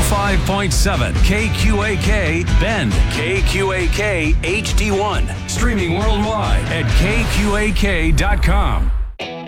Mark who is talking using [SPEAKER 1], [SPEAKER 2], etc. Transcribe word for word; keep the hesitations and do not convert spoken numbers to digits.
[SPEAKER 1] five point seven K Q A K Bend, K Q A K H D one. Streaming worldwide at K Q A K dot com.